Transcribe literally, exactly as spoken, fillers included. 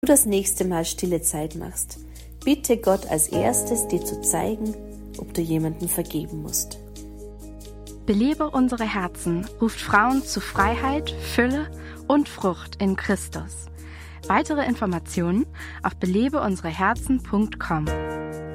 das nächste Mal stille Zeit machst, bitte Gott als erstes, dir zu zeigen, ob du jemandem vergeben musst. Belebe unsere Herzen ruft Frauen zu Freiheit, Fülle und Frucht in Christus. Weitere Informationen auf belebe unsere herzen punkt com.